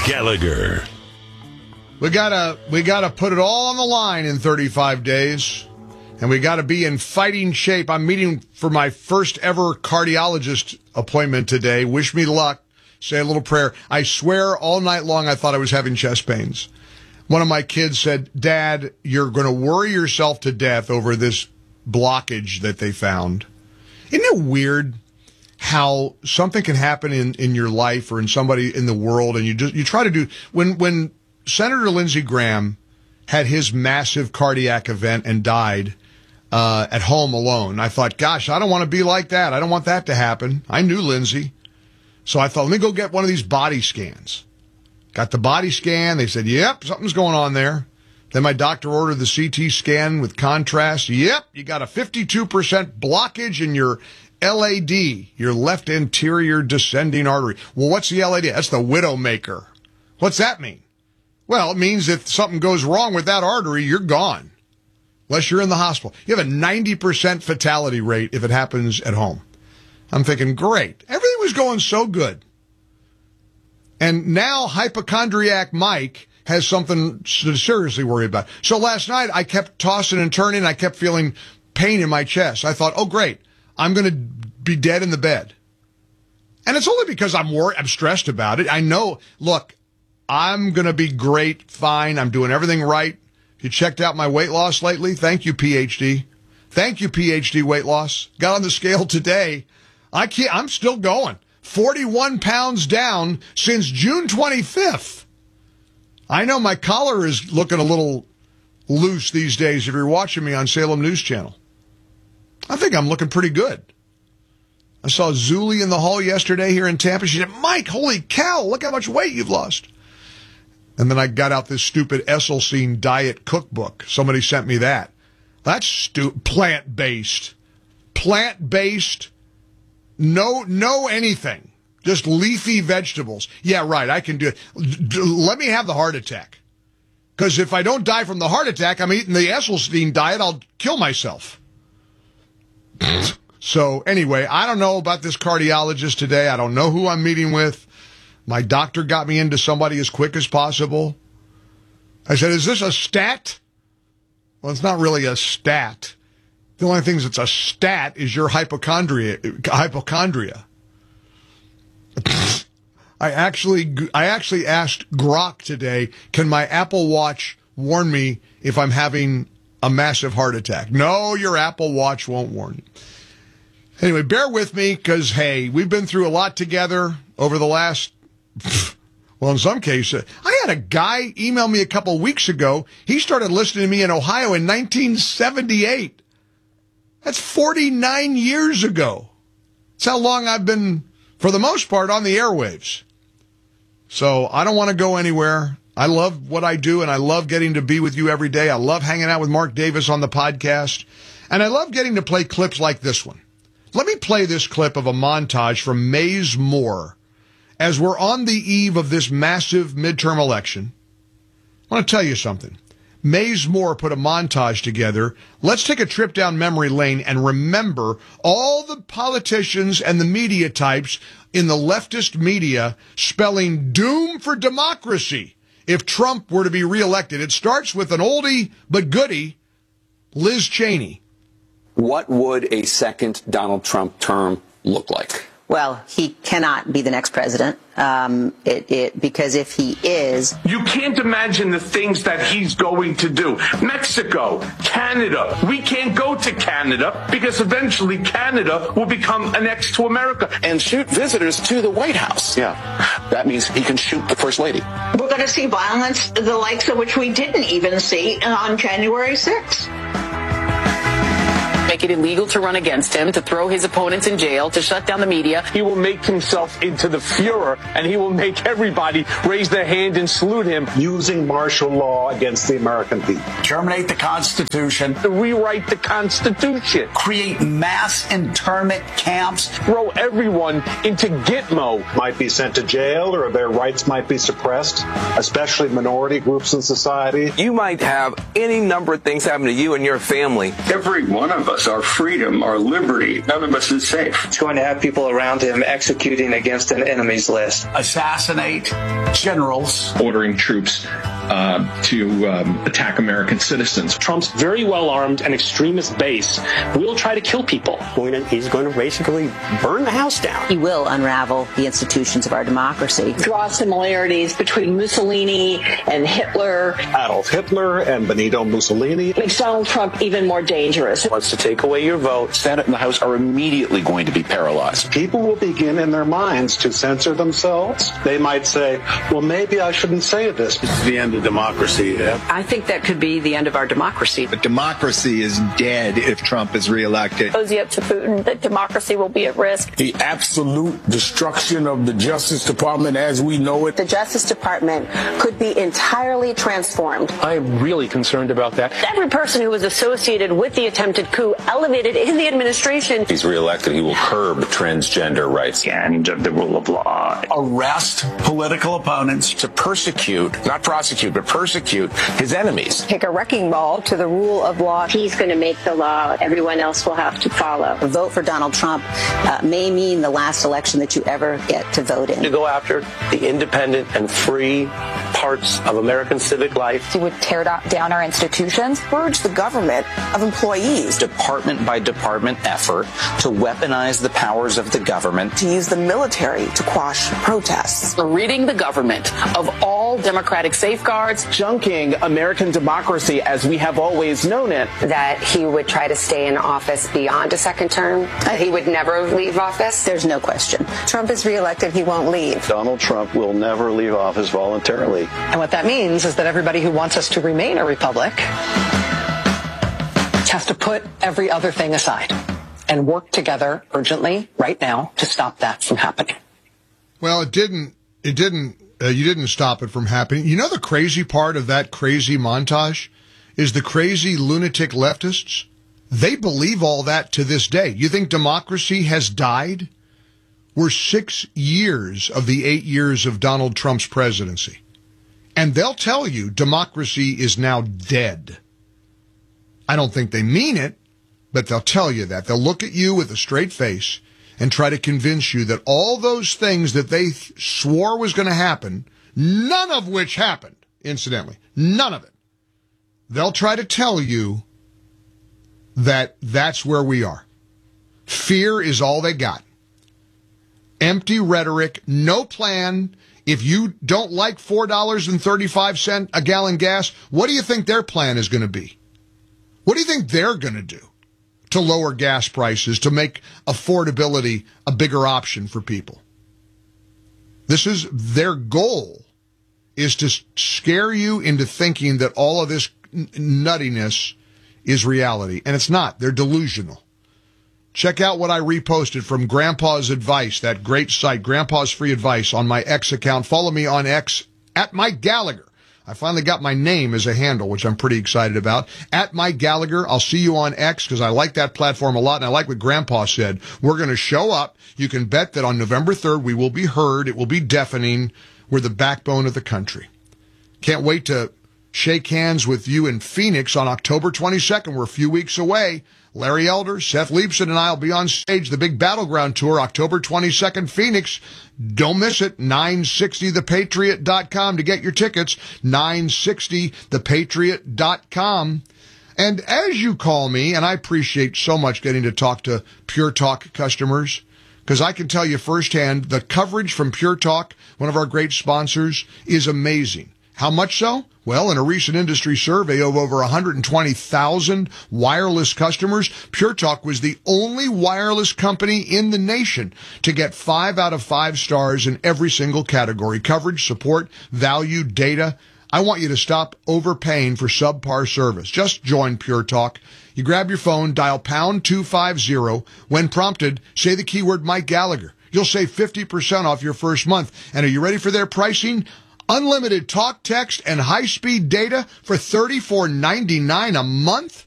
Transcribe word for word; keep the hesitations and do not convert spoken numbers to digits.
Gallagher. We gotta, we gotta put it all on the line in thirty-five days, and we gotta be in fighting shape. I'm meeting for my first ever cardiologist appointment today. Wish me luck. Say a little prayer. I swear all night long I thought I was having chest pains. One of my kids said, Dad, you're going to worry yourself to death over this blockage that they found. Isn't it weird how something can happen in, in your life or in somebody in the world, and you just you try to do when when Senator Lindsey Graham had his massive cardiac event and died uh, at home alone, I thought, gosh, I don't want to be like that. I don't want that to happen. I knew Lindsey. So I thought, let me go get one of these body scans. Got the body scan. They said, yep, something's going on there. Then my doctor ordered the C T scan with contrast. Yep, you got a fifty-two percent blockage in your L A D, your left anterior descending artery. Well, what's the L A D? That's the widowmaker. What's that mean? Well, it means if something goes wrong with that artery, you're gone. Unless you're in the hospital. You have a ninety percent fatality rate if it happens at home. I'm thinking, great. Everything was going so good. And now hypochondriac Mike has something to seriously worry about. So last night I kept tossing and turning. I kept feeling pain in my chest. I thought, oh, great. I'm going to be dead in the bed. And it's only because I'm worried, I'm stressed about it. I know, look, I'm going to be great, fine. I'm doing everything right. You checked out my weight loss lately? Thank you, P H D. Thank you, P H D weight loss. Got on the scale today. I can't, I'm still going. forty-one pounds down since June twenty-fifth. I know my collar is looking a little loose these days if you're watching me on Salem News Channel. I think I'm looking pretty good. I saw Zuli in the hall yesterday here in Tampa. She said, Mike, holy cow, look how much weight you've lost. And then I got out this stupid Esselstyn diet cookbook. Somebody sent me that. That's stu- plant-based. Plant-based. No, no anything. Just leafy vegetables. Yeah, right, I can do it. D- let me have the heart attack. Because if I don't die from the heart attack, I'm eating the Esselstyn diet, I'll kill myself. So anyway, I don't know about this cardiologist today. I don't know who I'm meeting with. My doctor got me into somebody as quick as possible. I said, is this a stat? Well, it's not really a stat. The only thing that's a stat is your hypochondria. Hypochondria. I actually, I actually asked Grok today, can my Apple Watch warn me if I'm having a massive heart attack? No, your Apple Watch won't warn you. Anyway, bear with me because, hey, we've been through a lot together over the last, well, in some cases. I had a guy email me a couple of weeks ago. He started listening to me in Ohio in nineteen seventy-eight. That's forty-nine years ago. That's how long I've been, for the most part, on the airwaves. So I don't want to go anywhere. I love what I do, and I love getting to be with you every day. I love hanging out with Mark Davis on the podcast. And I love getting to play clips like this one. Let me play this clip of a montage from Mays Moore as we're on the eve of this massive midterm election. I want to tell you something. Mays Moore put a montage together. Let's take a trip down memory lane and remember all the politicians and the media types in the leftist media spelling doom for democracy if Trump were to be reelected. It starts with an oldie but goodie, Liz Cheney. What would a second Donald Trump term look like? Well, he cannot be the next president, um, it, it, because if he is... You can't imagine the things that he's going to do. Mexico, Canada. We can't go to Canada because eventually Canada will become annexed to America. And shoot visitors to the White House. Yeah, that means he can shoot the First Lady. We're going to see violence, the likes of which we didn't even see on January sixth. Make it illegal to run against him, to throw his opponents in jail, to shut down the media. He will make himself into the Fuhrer, and he will make everybody raise their hand and salute him. Using martial law against the American people. Terminate the Constitution. To rewrite the Constitution. Create mass internment camps. Throw everyone into Gitmo. Might be sent to jail, or their rights might be suppressed, especially minority groups in society. You might have any number of things happen to you and your family. Every one of us us, our freedom, our liberty. None of us is safe. It's going to have people around him executing against an enemy's list. Assassinate generals. Ordering troops uh, to um, attack American citizens. Trump's very well-armed and extremist base will try to kill people. He's going to basically burn the house down. He will unravel the institutions of our democracy. Draw similarities between Mussolini and Hitler. Adolf Hitler and Benito Mussolini. Makes Donald Trump even more dangerous. Wants to take away your vote. Senate and the House are immediately going to be paralyzed. People will begin in their minds to censor themselves. They might say, well, maybe I shouldn't say this. It's the end of democracy. Yeah. I think that could be the end of our democracy. But democracy is dead if Trump is reelected. Cozy up to Putin that democracy will be at risk. The absolute destruction of the Justice Department as we know it. The Justice Department could be entirely transformed. I am really concerned about that. Every person who was associated with the attempted coup elevated in the administration. If he's reelected, he will curb transgender rights. The end of the rule of law. Arrest political opponents. To persecute, not prosecute, but persecute his enemies. Take a wrecking ball to the rule of law. He's going to make the law. Everyone else will have to follow. A vote for Donald Trump uh, may mean the last election that you ever get to vote in. To go after the independent and free parts of American civic life. He would tear down our institutions, purge the government of employees. Department by department effort to weaponize the powers of the government. To use the military to quash protests. Ridding the government of all democratic safeguards. Junking American democracy as we have always known it. That he would try to stay in office beyond a second term. That he would never leave office. There's no question. Trump is reelected, he won't leave. Donald Trump will never leave office voluntarily. And what that means is that everybody who wants us to remain a republic has to put every other thing aside and work together urgently right now to stop that from happening. Well, it didn't, it didn't, uh, you didn't stop it from happening. You know, the crazy part of that crazy montage is the crazy lunatic leftists. They believe all that to this day. You think democracy has died? We're six years of the eight years of Donald Trump's presidency. And they'll tell you democracy is now dead. I don't think they mean it, but they'll tell you that. They'll look at you with a straight face and try to convince you that all those things that they th- swore was going to happen, none of which happened, incidentally, none of it. They'll try to tell you that that's where we are. Fear is all they got. Empty rhetoric, no plan. If you don't like four dollars and thirty-five cents a gallon gas, what do you think their plan is going to be? What do you think they're going to do to lower gas prices, to make affordability a bigger option for people? This is their goal, is to scare you into thinking that all of this nuttiness is reality. And it's not. They're delusional. Check out what I reposted from Grandpa's Advice, that great site, Grandpa's Free Advice, on my X account. Follow me on X, at Mike Gallagher. I finally got my name as a handle, which I'm pretty excited about. At Mike Gallagher. I'll see you on X because I like that platform a lot, and I like what Grandpa said. We're going to show up. You can bet that on November third we will be heard. It will be deafening. We're the backbone of the country. Can't wait to shake hands with you in Phoenix on October twenty-second. We're a few weeks away. Larry Elder, Seth Leibson, and I will be on stage, the big Battleground Tour, October twenty-second, Phoenix. Don't miss it. nine sixty the patriot dot com to get your tickets. nine sixty the patriot dot com. And as you call me, and I appreciate so much getting to talk to Pure Talk customers, because I can tell you firsthand, the coverage from Pure Talk, one of our great sponsors, is amazing. How much so? Well, in a recent industry survey of over one hundred twenty thousand wireless customers, Pure Talk was the only wireless company in the nation to get five out of five stars in every single category: coverage, support, value, data. I want you to stop overpaying for subpar service. Just join Pure Talk. You grab your phone, dial pound two fifty. When prompted, say the keyword Mike Gallagher. You'll save fifty percent off your first month. And are you ready for their pricing? Unlimited talk, text, and high-speed data for thirty-four ninety-nine a month?